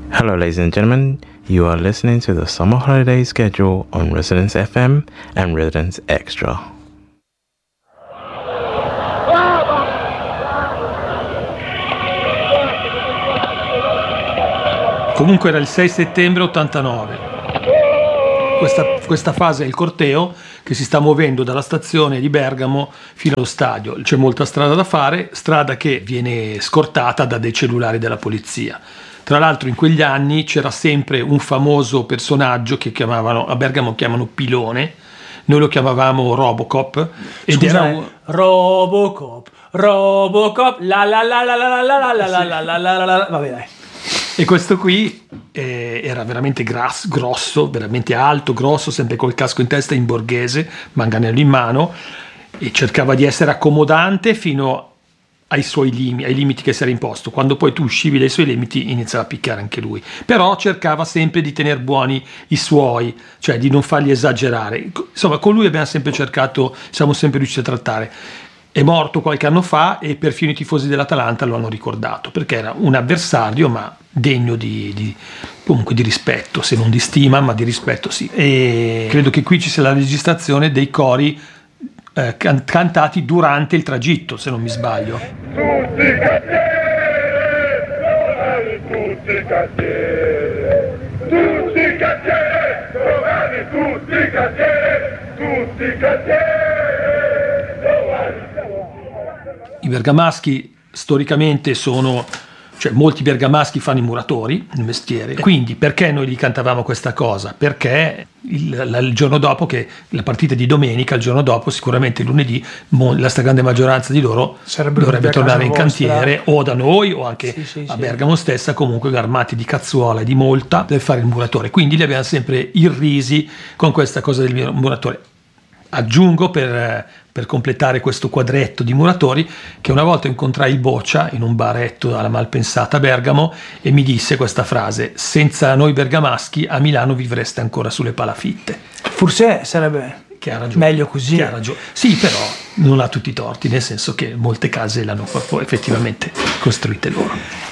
Hello, ladies and gentlemen. You are listening to the summer holiday schedule on Residence FM and Residence Extra. Comunque era il 6 settembre 89. Questa fase è il corteo che si sta muovendo dalla stazione di Bergamo fino allo stadio. C'è molta strada da fare, strada che viene scortata da dei cellulari della polizia. Tra l'altro in quegli anni c'era sempre un famoso personaggio che a Bergamo chiamano Pilone, noi lo chiamavamo Robocop. Ed era Robocop, la la la la la la la la la la la la. Vabbè, dai. E questo qui era veramente grosso, veramente alto, grosso, sempre col casco in testa, in borghese, manganello in mano, e cercava di essere accomodante fino ai limiti che si era imposto. Quando poi tu uscivi dai suoi limiti iniziava a picchiare anche lui, però cercava sempre di tenere buoni i suoi, cioè di non farli esagerare. Insomma, con lui siamo sempre riusciti a trattare. È morto qualche anno fa e perfino i tifosi dell'Atalanta lo hanno ricordato, perché era un avversario ma degno comunque di rispetto, se non di stima, ma di rispetto sì. E credo che qui ci sia la registrazione dei cori cantati durante il tragitto, se non mi sbaglio. Tutti I bergamaschi storicamente molti bergamaschi fanno i muratori, il mestiere. Quindi perché noi gli cantavamo questa cosa? Perché il giorno dopo, che la partita di domenica, il giorno dopo, sicuramente lunedì, la stragrande maggioranza di loro dovrebbe tornare in cantiere o da noi o anche a Bergamo stessa, comunque armati di cazzuola e di molta, per fare il muratore. Quindi li abbiamo sempre irrisi con questa cosa del muratore. Aggiungo per completare questo quadretto di muratori che una volta incontrai il Boccia in un baretto alla Malpensata a Bergamo e mi disse questa frase: senza noi bergamaschi a Milano vivreste ancora sulle palafitte. Forse sarebbe meglio così. Sì, però non ha tutti i torti, nel senso che molte case l'hanno effettivamente costruite loro.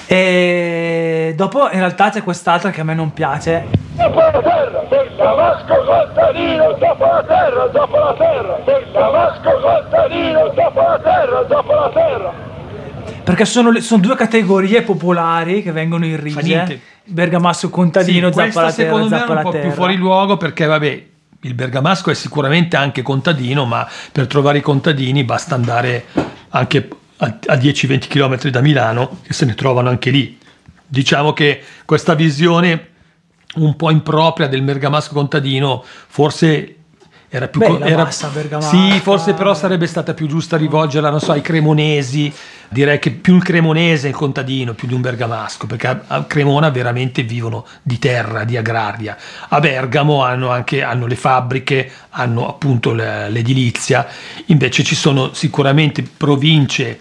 E dopo in realtà c'è quest'altra che a me non piace. Dopo la terra, Bergamasco contadino, dopo la terra, Bergamasco contadino, dopo la terra. Perché sono due categorie popolari che vengono irrise. Bergamasco contadino, zappa la terra, secondo me è un po' più fuori luogo, perché vabbè, il bergamasco è sicuramente anche contadino, ma per trovare i contadini basta andare anche a 10-20 km da Milano, che se ne trovano anche lì. Diciamo che questa visione un po' impropria del bergamasco contadino forse era più sì, forse però sarebbe stata più giusta rivolgerla, non so, ai cremonesi. Direi che più il cremonese è il contadino, più di un bergamasco, perché a Cremona veramente vivono di terra, di agraria. A Bergamo hanno le fabbriche, hanno appunto l'edilizia. Invece ci sono sicuramente province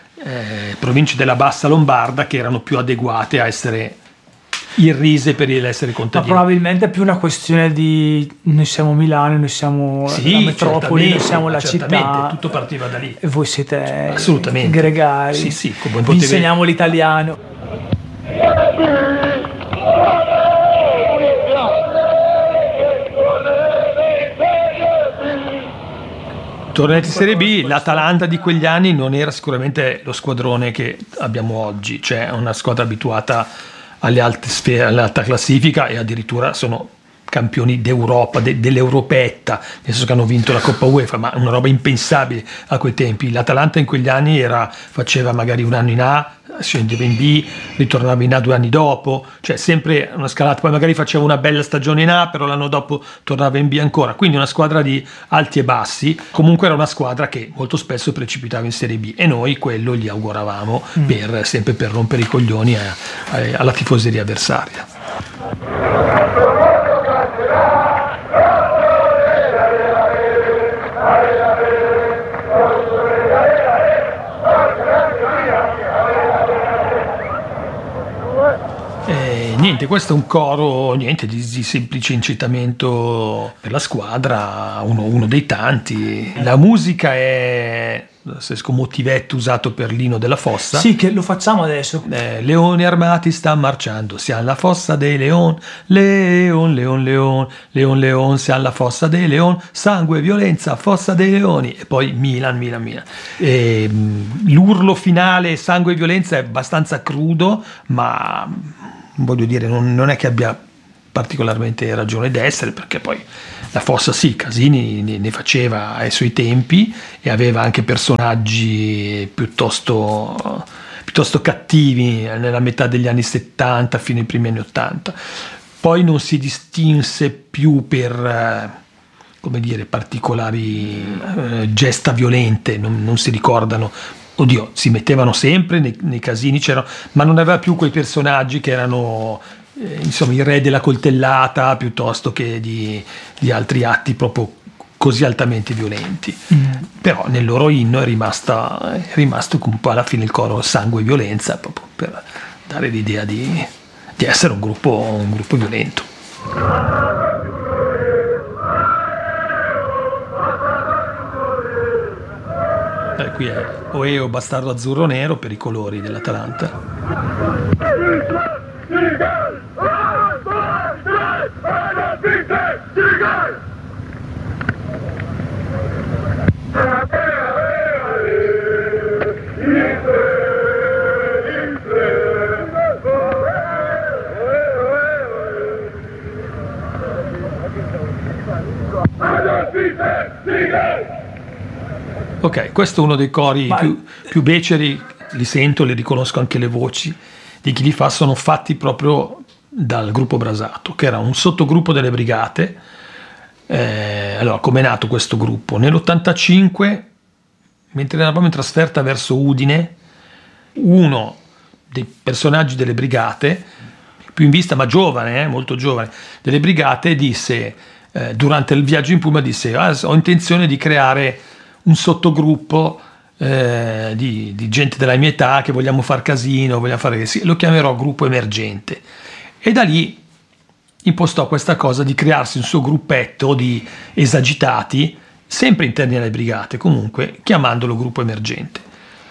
della bassa Lombarda che erano più adeguate a essere irrise per l'essere contadini. Ma probabilmente è più una questione di noi siamo Milano, noi siamo la metropoli, noi siamo la città. Tutto partiva da lì. E voi siete assolutamente gregari. Sì, vi insegniamo l'italiano. Tornati in Serie B, l'Atalanta di quegli anni non era sicuramente lo squadrone che abbiamo oggi, cioè una squadra abituata alle alte sfere, all'alta classifica, e addirittura sono campioni d'Europa, dell'Europetta, nel senso che hanno vinto la Coppa UEFA, ma una roba impensabile a quei tempi. L'Atalanta in quegli anni faceva magari un anno in A, scendeva in B, ritornava in A 2 anni dopo, cioè sempre una scalata. Poi magari faceva una bella stagione in A, però l'anno dopo tornava in B ancora. Quindi una squadra di alti e bassi. Comunque era una squadra che molto spesso precipitava in Serie B, e noi quello gli auguravamo sempre per rompere i coglioni alla tifoseria avversaria. Niente, questo è un coro di semplice incitamento per la squadra, uno dei tanti. La musica è stesso motivetto usato per l'Inno della Fossa. Sì, che lo facciamo adesso. Leoni armati stanno marciando, siamo alla Fossa dei Leon, Leon, Leon, Leon, Leon, Leon, siamo alla Fossa dei Leon, sangue, violenza, Fossa dei Leoni, e poi Milan, Milan, Milan. E, l'urlo finale, sangue e violenza, è abbastanza crudo, ma voglio dire, non è che abbia particolarmente ragione d'essere, perché poi la Fossa sì, casini ne faceva ai suoi tempi e aveva anche personaggi piuttosto cattivi nella metà degli anni 70 fino ai primi anni 80. Poi non si distinse più per come dire, particolari gesta violente, non si ricordano. Oddio, si mettevano sempre nei casini, ma non aveva più quei personaggi che erano insomma il re della coltellata, piuttosto che di altri atti proprio così altamente violenti. Però nel loro inno è rimasto un po' alla fine il coro sangue e violenza, proprio per dare l'idea di essere un gruppo violento. Qui è Oeo bastardo azzurro nero per i colori dell'Atalanta. Ok, questo è uno dei cori più beceri, li sento, li riconosco anche le voci di chi li fa, sono fatti proprio dal gruppo Brasato, che era un sottogruppo delle Brigate. Allora, com'è nato questo gruppo? Nell'85, mentre eravamo in trasferta verso Udine, uno dei personaggi delle Brigate, più in vista ma giovane, molto giovane, delle Brigate, disse, durante il viaggio in Puma, disse: ho intenzione di creare un sottogruppo di gente della mia età che vogliamo far casino, lo chiamerò gruppo emergente. E da lì impostò questa cosa di crearsi un suo gruppetto di esagitati, sempre interni alle Brigate, comunque chiamandolo gruppo emergente.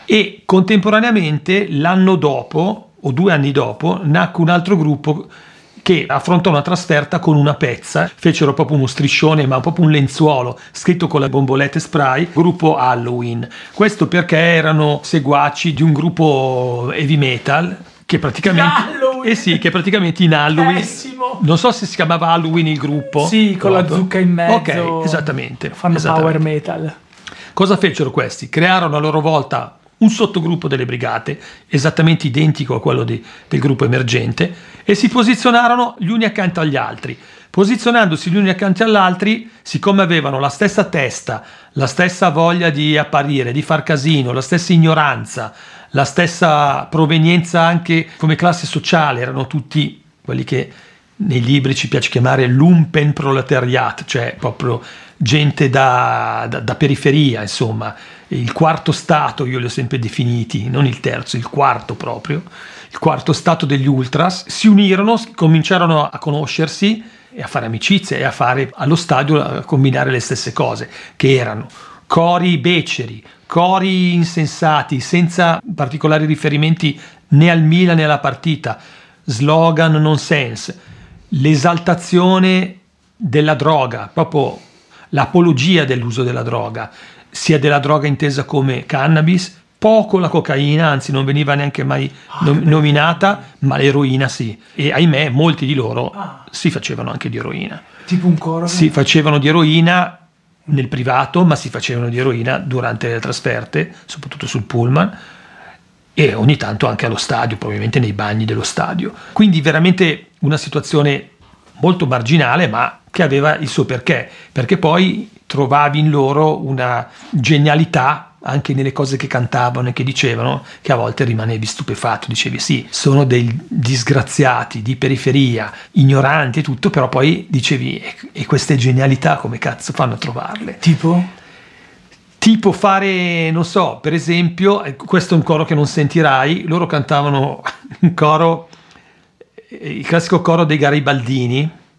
E contemporaneamente, l'anno dopo o 2 anni dopo, nacque un altro gruppo che affrontò una trasferta con una pezza, fecero proprio uno striscione, ma proprio un lenzuolo scritto con le bombolette spray, gruppo Halloween. Questo perché erano seguaci di un gruppo heavy metal che praticamente, che praticamente in Halloween, Pessimo. Non so se si chiamava Halloween il gruppo, sì, con la zucca in mezzo. Ok, esattamente. Power metal. Cosa fecero questi? Crearono a loro volta un sottogruppo delle Brigate, esattamente identico a quello del gruppo emergente, e si posizionarono gli uni accanto agli altri. Posizionandosi gli uni accanto agli altri, siccome avevano la stessa testa, la stessa voglia di apparire, di far casino, la stessa ignoranza, la stessa provenienza anche come classe sociale, erano tutti quelli che nei libri ci piace chiamare Lumpenproletariat, cioè proprio gente da periferia, insomma. Il quarto stato, io li ho sempre definiti, non il terzo, il quarto proprio, il quarto stato degli ultras. Si unirono, cominciarono a conoscersi e a fare amicizie e a fare allo stadio, a combinare le stesse cose, che erano cori beceri, cori insensati, senza particolari riferimenti né al Milan né alla partita, slogan nonsense, l'esaltazione della droga, proprio l'apologia dell'uso della droga, sia della droga intesa come cannabis, poco la cocaina, anzi non veniva neanche mai nominata, ma l'eroina sì. E ahimè molti di loro si facevano anche di eroina. Tipo un coro? Si facevano di eroina nel privato, ma si facevano di eroina durante le trasferte, soprattutto sul pullman, e ogni tanto anche allo stadio, probabilmente nei bagni dello stadio. Quindi veramente una situazione molto marginale, ma che aveva il suo perché poi trovavi in loro una genialità anche nelle cose che cantavano e che dicevano, che a volte rimanevi stupefatto, dicevi sì, sono dei disgraziati di periferia, ignoranti e tutto, però poi dicevi e queste genialità come cazzo fanno a trovarle? Tipo fare, non so, per esempio, questo è un coro che non sentirai, loro cantavano un coro, il classico coro dei Garibaldini,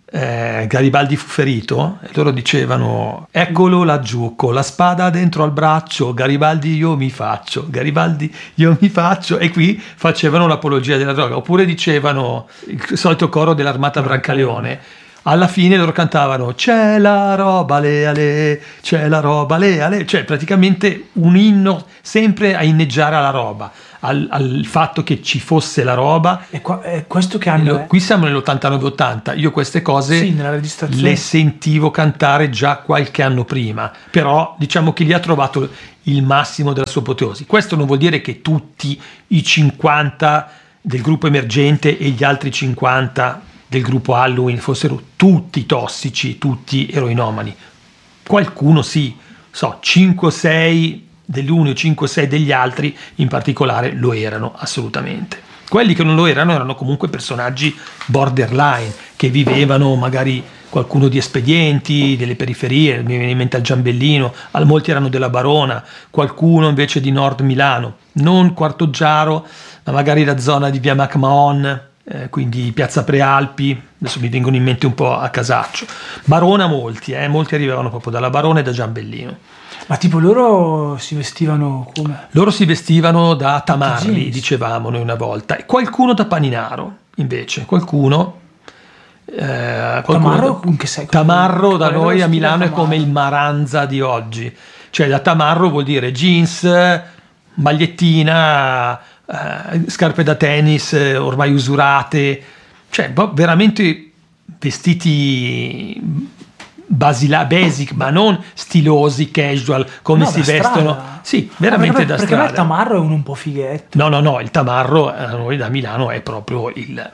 Garibaldi fu ferito e loro dicevano: eccolo laggiù con la spada dentro al braccio, Garibaldi io mi faccio, Garibaldi io mi faccio, e qui facevano l'apologia della droga. Oppure dicevano il solito coro dell'Armata Brancaleone. Alla fine loro cantavano c'è la roba le ale, c'è la roba le ale, cioè praticamente un inno sempre a inneggiare alla roba, al fatto che ci fosse la roba. E questo che anno è? Qui siamo nell'89-80, io queste cose Sì, nella registrazione. le sentivo cantare già qualche anno prima, però diciamo che lì ha trovato il massimo della sua apoteosi. Questo non vuol dire che tutti i 50 del gruppo emergente e gli altri 50 del gruppo Halloween fossero tutti tossici, tutti eroinomani. Qualcuno sì, 5 o 6 degli uni o 5 o 6 degli altri in particolare lo erano assolutamente. Quelli che non lo erano comunque personaggi borderline, che vivevano magari qualcuno di Espedienti, delle periferie, mi viene in mente al Giambellino, molti erano della Barona, qualcuno invece di Nord Milano, non Quartoggiaro, ma magari la zona di via MacMahon, quindi piazza Prealpi, adesso mi vengono in mente un po' a casaccio. Barona molti arrivavano proprio dalla Barona e da Giambellino. Ma tipo loro si vestivano come? Loro si vestivano da tamarli, jeans. dicevamo noi una volta, e qualcuno da paninaro invece, qualcuno Tamarro in che senso? Tamarro da Qual era noi lo a stile Milano è tamarro? come il Maranza di oggi, cioè da tamarro vuol dire jeans, magliettina, scarpe da tennis ormai usurate, cioè veramente vestiti basic, ma non stilosi, casual, come No, si da vestono. strada. Sì, veramente da perché strada. il tamarro è uno un po' fighetto. No, il tamarro a noi da Milano è proprio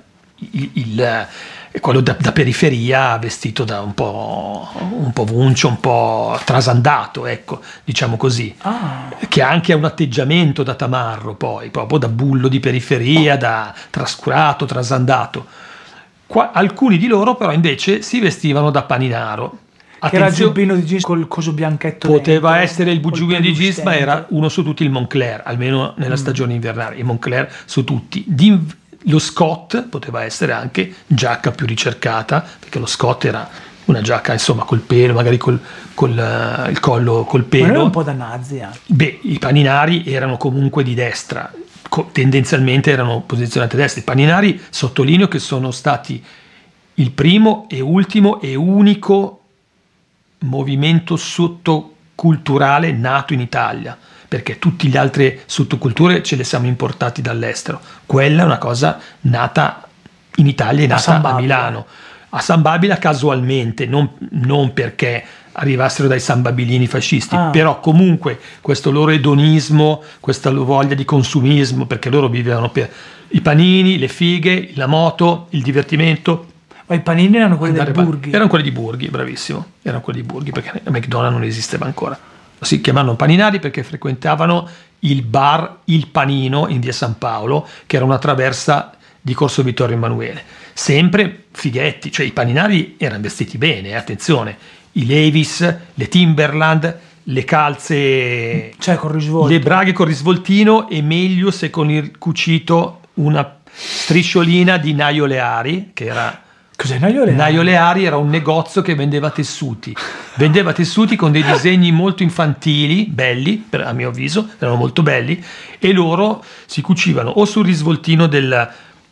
quello da periferia, vestito da un po' vuncio, un po' trasandato, ecco, diciamo così. Che anche ha un atteggiamento da tamarro, poi proprio da bullo di periferia, da trascurato, trasandato. Alcuni di loro però invece si vestivano da paninaro. Che era il giubbino di jeans col coso bianchetto Poteva dentro, essere il col giubbino di jeans, ma pelustente. era uno su tutti il Moncler, almeno nella stagione invernale, il Moncler su tutti. Lo Scott poteva essere anche giacca più ricercata, perché lo Scott era una giacca insomma col pelo, magari il collo col pelo. Ma non è un po' da nazi anche. Beh, i paninari erano comunque di destra, tendenzialmente erano posizionati a destra. I paninari, sottolineo che sono stati il primo e ultimo e unico movimento sottoculturale nato in Italia, perché tutte le altre sottoculture ce le siamo importati dall'estero. Quella è una cosa nata in Italia, è nata a Milano. A San Babila casualmente, non perché arrivassero dai sambabilini fascisti, però comunque questo loro edonismo, questa voglia di consumismo, perché loro vivevano per i panini, le fighe, la moto, il divertimento. Ma i panini erano quelli del Burghi. Erano quelli di Burghi, bravissimo. Erano quelli di Burghi, perché McDonald's non esisteva ancora. Si chiamavano paninari perché frequentavano il bar Il Panino in via San Paolo, che era una traversa di Corso Vittorio Emanuele. Sempre fighetti, cioè i paninari erano vestiti bene, attenzione. I Levi's, le Timberland, le calze, cioè con risvolto, le braghe con risvoltino, e meglio se con il cucito una strisciolina di Naio Leari, che era... Cos'è Naio Leari? Naio Leari era un negozio che vendeva tessuti con dei disegni molto infantili, belli, a mio avviso, erano molto belli, e loro si cucivano o sul risvoltino del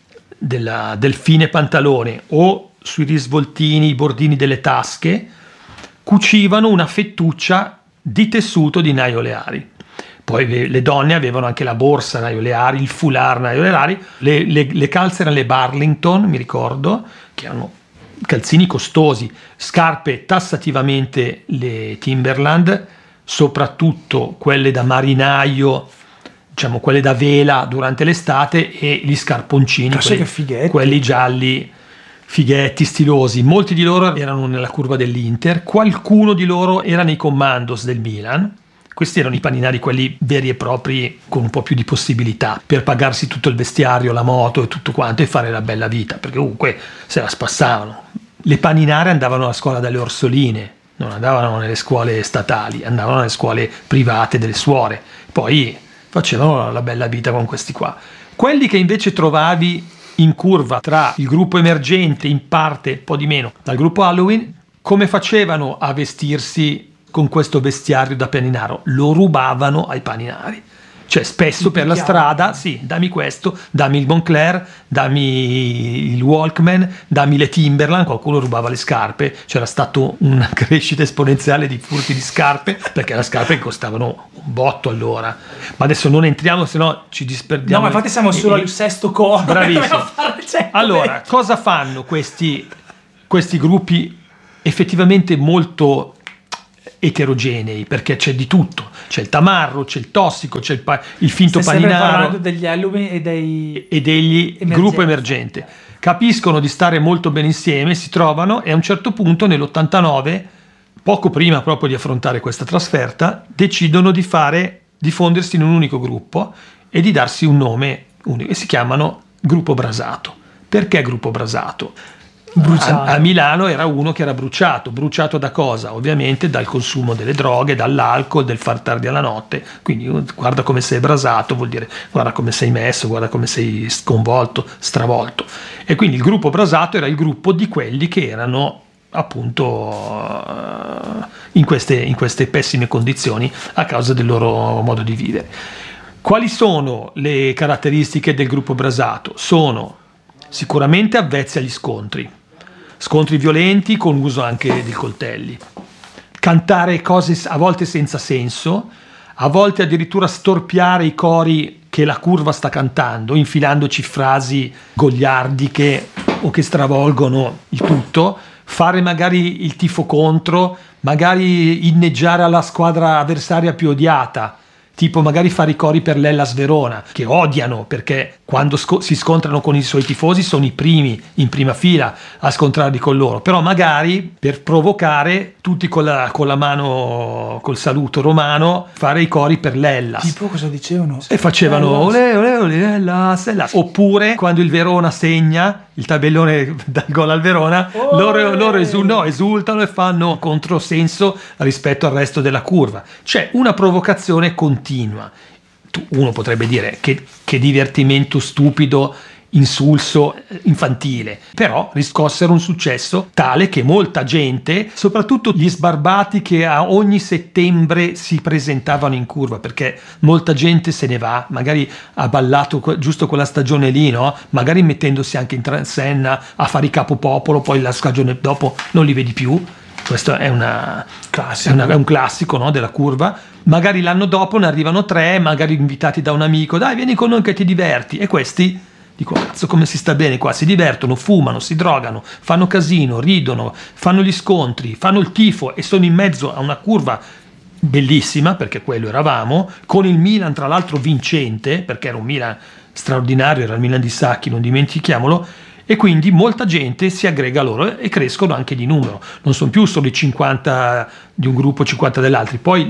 fine pantalone o sui risvoltini, i bordini delle tasche, cucivano una fettuccia di tessuto di Naio Leari. Poi le donne avevano anche la borsa Naio Leari, il foulard Naio Leari, le calze erano le Burlington, mi ricordo, che erano calzini costosi, scarpe tassativamente le Timberland, soprattutto quelle da marinaio, diciamo quelle da vela durante l'estate, e gli scarponcini, quelli gialli, fighetti, stilosi. Molti di loro erano nella curva dell'Inter, qualcuno di loro era nei commandos del Milan. Questi erano i paninari, quelli veri e propri, con un po' più di possibilità per pagarsi tutto il vestiario, la moto e tutto quanto, e fare la bella vita, perché comunque se la spassavano. Le paninare andavano a scuola dalle Orsoline, non andavano nelle scuole statali, andavano nelle scuole private delle suore, poi facevano la bella vita con questi qua. Quelli che invece trovavi in curva tra il gruppo emergente, in parte, un po' di meno, dal gruppo Halloween, come facevano a vestirsi con questo vestiario da paninaro? Lo rubavano ai paninari. Cioè spesso per la strada, sì, dammi questo, dammi il Moncler, dammi il Walkman, dammi le Timberland, qualcuno rubava le scarpe, c'era stato una crescita esponenziale di furti di scarpe, perché le scarpe costavano un botto allora. Ma adesso non entriamo, sennò ci disperdiamo. No, ma infatti siamo solo al sesto corno. Bravissimo. Allora, cosa fanno questi gruppi effettivamente molto eterogenei, perché c'è di tutto, c'è il tamarro, c'è il tossico, c'è il finto paninaro. Stiamo parlando degli Halloween e degli gruppo emergente. Capiscono di stare molto bene insieme, si trovano, e a un certo punto nell'89, poco prima proprio di affrontare questa trasferta, decidono di fondersi in un unico gruppo e di darsi un nome unico, e si chiamano Gruppo Brasato. Perché Gruppo Brasato? A Milano era uno che era bruciato da cosa? Ovviamente dal consumo delle droghe, dall'alcol, del far tardi alla notte. Quindi guarda come sei brasato, vuol dire guarda come sei messo, guarda come sei sconvolto, stravolto. E quindi il gruppo Brasato era il gruppo di quelli che erano appunto in queste pessime condizioni a causa del loro modo di vivere. Quali sono le caratteristiche del gruppo Brasato? Sono sicuramente avvezzi agli scontri violenti con uso anche di coltelli, cantare cose a volte senza senso, a volte addirittura storpiare i cori che la curva sta cantando, infilandoci frasi goliardiche o che stravolgono il tutto, fare magari il tifo contro, magari inneggiare alla squadra avversaria più odiata, tipo magari fare i cori per l'Hellas Verona, che odiano perché quando si scontrano con i suoi tifosi sono i primi in prima fila a scontrarli con loro, però magari per provocare tutti con la mano, col saluto romano, fare i cori per l'Hellas. Tipo cosa dicevano? E facevano ole ole ole Hellas, Hellas. Oppure quando il Verona segna il tabellone dal gol al Verona, loro esultano e fanno controsenso rispetto al resto della curva. C'è una provocazione continua. Uno potrebbe dire che divertimento stupido, insulso, infantile, però riscossero un successo tale che molta gente, soprattutto gli sbarbati che a ogni settembre si presentavano in curva, perché molta gente se ne va, magari ha ballato giusto quella stagione lì, no? Magari mettendosi anche in transenna a fare i capopopolo, poi la stagione dopo non li vedi più. Questo è un classico, no, della curva. Magari l'anno dopo ne arrivano 3, magari invitati da un amico, dai vieni con noi che ti diverti, e questi dico cazzo come si sta bene qua, si divertono, fumano, si drogano, fanno casino, ridono, fanno gli scontri, fanno il tifo e sono in mezzo a una curva bellissima, perché quello eravamo, con il Milan tra l'altro vincente, perché era un Milan straordinario, era il Milan di Sacchi, non dimentichiamolo. E quindi molta gente si aggrega a loro e crescono anche di numero, non sono più solo i 50 di un gruppo, 50 dell'altro. Poi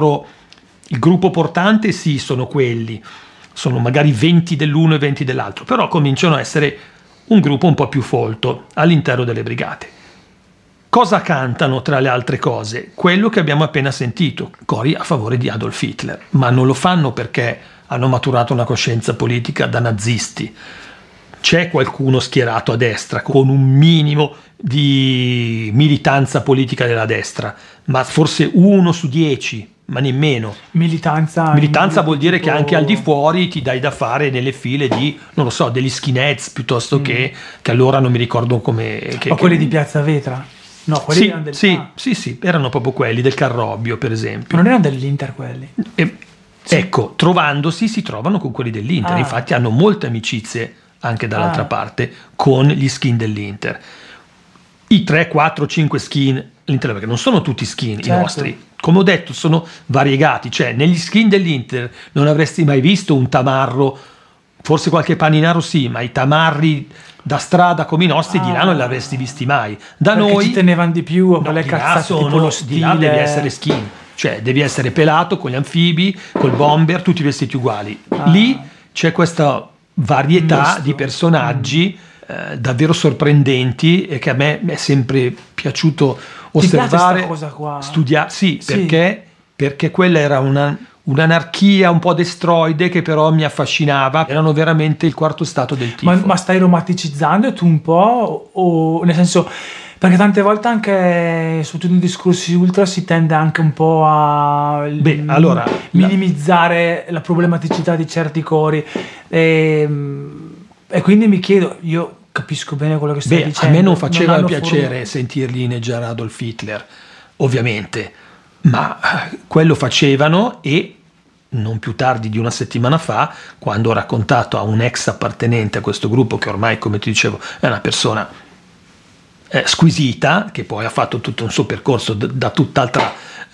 il gruppo portante sì, sono quelli, sono magari 20 dell'uno e 20 dell'altro, però cominciano a essere un gruppo un po' più folto all'interno delle brigate. Cosa cantano tra le altre cose? Quello che abbiamo appena sentito, cori a favore di Adolf Hitler, ma non lo fanno perché hanno maturato una coscienza politica da nazisti. C'è qualcuno schierato a destra con un minimo di militanza politica della destra, ma forse 1 su 10, ma nemmeno. Militanza vuol dire che anche al di fuori ti dai da fare nelle file di, non lo so, degli skinheads piuttosto che allora non mi ricordo come. Quelli di Piazza Vetra? No, quelli erano sì, erano proprio quelli del Carrobbio, per esempio. Non erano dell'Inter quelli? Ecco, trovandosi si trovano con quelli dell'Inter, infatti hanno molte amicizie anche dall'altra parte con gli skin dell'Inter. I 3, 4, 5 skin dell'Inter, perché non sono tutti skin i nostri, come ho detto sono variegati, cioè negli skin dell'Inter non avresti mai visto un tamarro, forse qualche paninaro sì, ma i tamarri da strada come i nostri di là non li avresti visti mai. Da perché noi ci tenevano di più a quelle cazzate tipo lo stile. Di là devi essere skin, cioè devi essere pelato con gli anfibi, col bomber, tutti vestiti uguali. Lì c'è questa varietà di personaggi davvero sorprendenti e che a me è sempre piaciuto osservare, cosa qua? studiare, sì. Perché quella era un'anarchia un po' destroide che però mi affascinava. Erano veramente il quarto stato del tifo. Ma stai romanticizzando tu un po'? O nel senso, perché tante volte anche su tutti i discorsi ultra si tende anche un po' a minimizzare la problematicità di certi cori e quindi mi chiedo, io capisco bene quello che stai dicendo. A me non faceva piacere sentirli inneggiare Adolf Hitler, ovviamente, ma quello facevano. E non più tardi di una settimana fa, quando ho raccontato a un ex appartenente a questo gruppo, che ormai, come ti dicevo, è una persona squisita, che poi ha fatto tutto un suo percorso da tutt'altra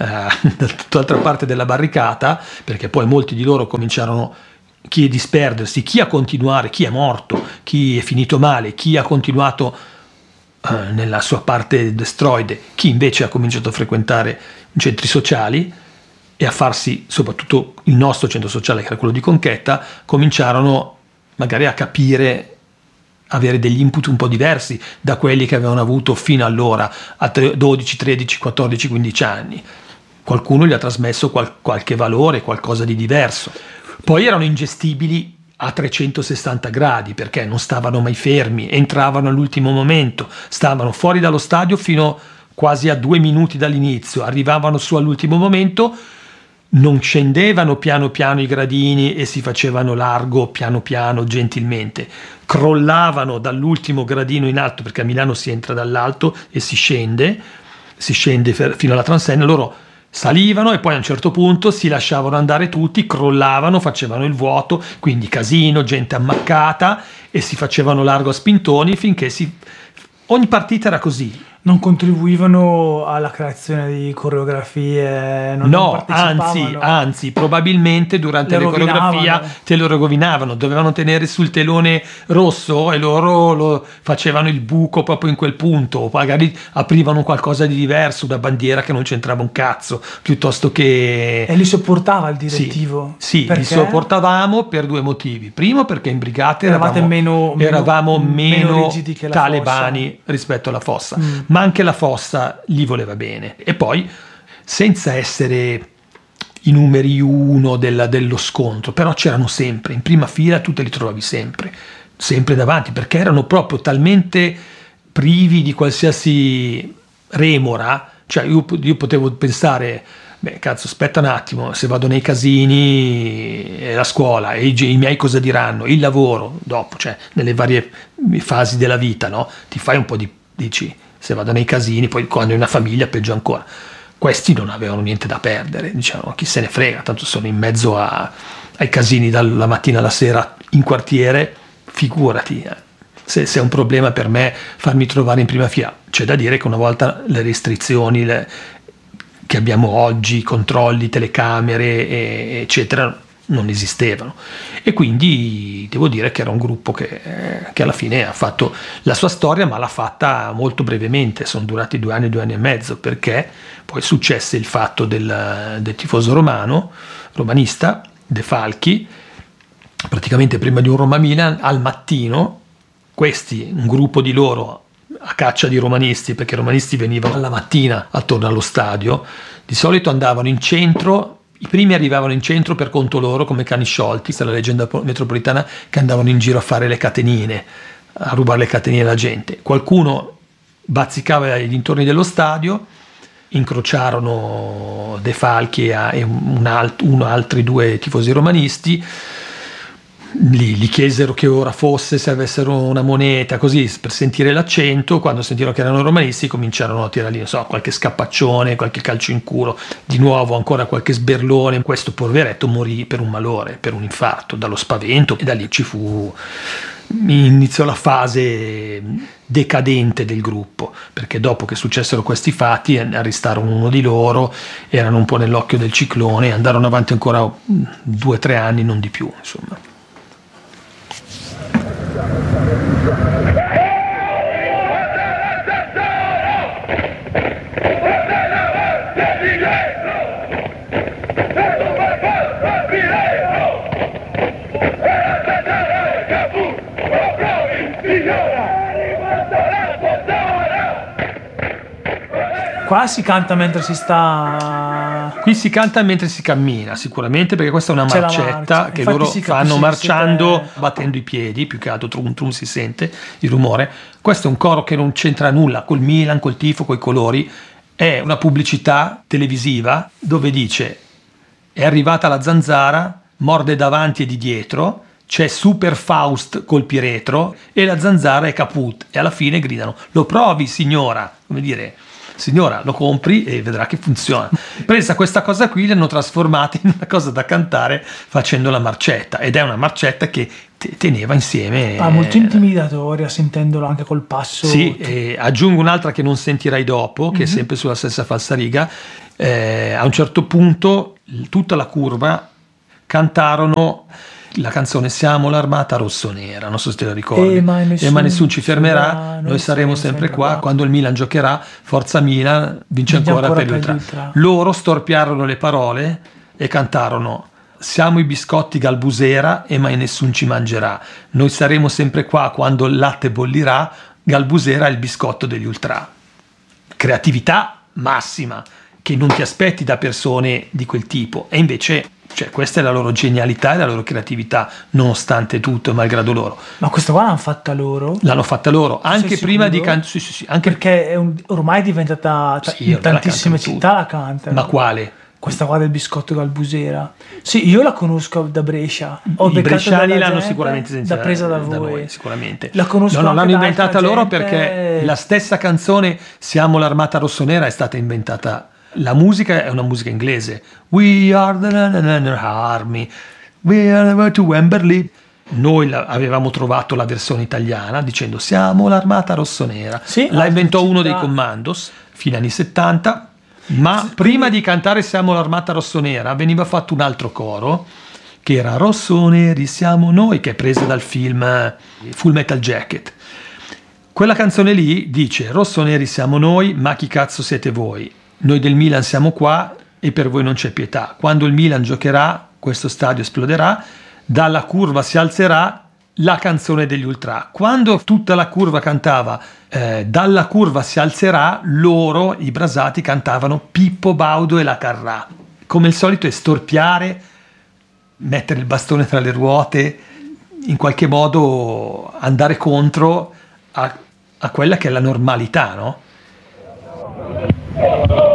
parte della barricata, perché poi molti di loro cominciarono, chi a disperdersi, chi a continuare, chi è morto, chi è finito male, chi ha continuato nella sua parte destroide, chi invece ha cominciato a frequentare i centri sociali e a farsi, soprattutto il nostro centro sociale, che era quello di Conchetta, cominciarono magari a capire, avere degli input un po' diversi da quelli che avevano avuto fino allora, a 12, 13, 14, 15 anni. Qualcuno gli ha trasmesso qualche valore, qualcosa di diverso. Poi erano ingestibili a 360 gradi, perché non stavano mai fermi, entravano all'ultimo momento, stavano fuori dallo stadio fino quasi a 2 minuti dall'inizio, arrivavano su all'ultimo momento, non scendevano piano piano i gradini e si facevano largo piano piano, gentilmente, crollavano dall'ultimo gradino in alto, perché a Milano si entra dall'alto e si scende fino alla transenna. Loro salivano e poi a un certo punto si lasciavano andare tutti, crollavano, facevano il vuoto, quindi casino, gente ammaccata, e si facevano largo a spintoni finché ogni partita era così. Non contribuivano alla creazione di coreografie? Non anzi, probabilmente durante le coreografie te lo rovinavano, dovevano tenere sul telone rosso e loro lo facevano il buco proprio in quel punto, o magari aprivano qualcosa di diverso, una bandiera che non c'entrava un cazzo, piuttosto che... E li sopportava il direttivo? Sì, li sopportavamo per 2 motivi. Primo, perché in brigate eravamo meno rigidi che la talebani fossa rispetto alla fossa. Ma anche la fossa gli voleva bene. E poi, senza essere i numeri 1 dello scontro, però c'erano sempre, in prima fila tu te li trovavi sempre davanti, perché erano proprio talmente privi di qualsiasi remora. Cioè io potevo pensare, cazzo, aspetta un attimo, se vado nei casini, la scuola, e i miei cosa diranno, il lavoro, dopo, cioè nelle varie fasi della vita, no? Ti fai un po' dici, se vado nei casini, poi quando hai una famiglia peggio ancora. Questi non avevano niente da perdere, diciamo, chi se ne frega, tanto sono in mezzo ai casini dalla mattina alla sera in quartiere, figurati, se è un problema per me farmi trovare in prima fila. C'è da dire che una volta le restrizioni che abbiamo oggi, i controlli, telecamere, eccetera, non esistevano, e quindi devo dire che era un gruppo che alla fine ha fatto la sua storia, ma l'ha fatta molto brevemente. Sono durati 2 anni, 2 anni e mezzo, perché poi successe il fatto del tifoso romanista De Falchi. Praticamente prima di un Roma-Milan, al mattino, un gruppo di loro a caccia di romanisti, perché i romanisti venivano alla mattina attorno allo stadio, di solito andavano in centro. I primi arrivavano in centro per conto loro come cani sciolti, questa è la leggenda metropolitana, che andavano in giro a fare le catenine, a rubare le catenine alla gente. Qualcuno bazzicava ai dintorni dello stadio, incrociarono De Falchi e altri 2 tifosi romanisti, gli chiesero che ora fosse, se avessero una moneta, così, per sentire l'accento. Quando sentirono che erano romanisti cominciarono a tirare, non so, qualche scapaccione, qualche calcio in culo, di nuovo ancora qualche sberlone. Questo poveretto morì per un malore, per un infarto, dallo spavento, e da lì iniziò la fase decadente del gruppo, perché dopo che successero questi fatti arrestarono uno di loro, erano un po' nell'occhio del ciclone e andarono avanti ancora 2 o 3 anni, non di più, insomma. Qua si canta mentre si sta Qui si canta mentre si cammina, sicuramente, perché questa è una C'è la marcetta marcia. che Infatti loro si fanno capisce marciando, che battendo i piedi, più che altro trum trum si sente il rumore. Questo è un coro che non c'entra nulla col Milan, col tifo, coi colori. È una pubblicità televisiva dove dice: è arrivata la zanzara, morde davanti e di dietro, c'è Super Faust col piretro e la zanzara è caput, e alla fine gridano: lo provi signora, come dire, signora, lo compri e vedrà che funziona. Presa questa cosa qui, l'hanno trasformata in una cosa da cantare facendo la marcetta, ed è una marcetta che teneva insieme. Molto intimidatoria, sentendolo anche col passo. Sì, e aggiungo un'altra che non sentirai dopo, che è sempre sulla stessa falsariga. A un certo punto tutta la curva cantarono la canzone Siamo l'armata rossonera, non so se te la ricordi, ma nessuno ci fermerà, noi saremo sempre qua, quando il Milan giocherà, forza Milan, vince ancora per l'Ultra. Loro storpiarono le parole e cantarono: siamo i biscotti Galbusera e mai nessuno ci mangerà, noi saremo sempre qua quando il latte bollirà, Galbusera è il biscotto degli Ultra. Creatività massima, che non ti aspetti da persone di quel tipo, e invece, cioè, questa è la loro genialità e la loro creatività, nonostante tutto e malgrado loro. Ma questa qua l'hanno fatta loro? L'hanno fatta loro, anche prima di cantare. sì, anche perché ormai è diventata in tantissime città la cantano. Ma quale? Questa qua del biscotto Galbusera. Sì, io la conosco da Brescia. I bresciani l'hanno sicuramente da presa da voi. Sicuramente. La conosco. No, l'hanno inventata loro gente... perché la stessa canzone Siamo l'armata rossonera è stata inventata. La musica è una musica inglese. We are the army. We are to Wembley. Noi avevamo trovato la versione italiana dicendo Siamo l'armata rossonera. Sì, la inventò uno dei Commandos, fine anni 70. Ma prima di cantare Siamo l'armata rossonera veniva fatto un altro coro che era Rossoneri siamo noi, che è presa dal film Full Metal Jacket. Quella canzone lì dice: rossoneri siamo noi, ma chi cazzo siete voi? Noi del Milan siamo qua e per voi non c'è pietà. Quando il Milan giocherà, questo stadio esploderà, dalla curva si alzerà la canzone degli Ultra. Quando tutta la curva cantava dalla curva si alzerà, loro, i brasati, cantavano Pippo Baudo e la Carrà. Come il solito è storpiare, mettere il bastone tra le ruote, in qualche modo andare contro a quella che è la normalità, no?